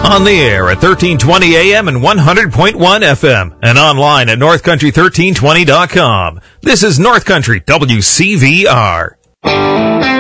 On the air at 1320 AM and 100.1 FM and online at northcountry1320.com. This is North Country WCVR.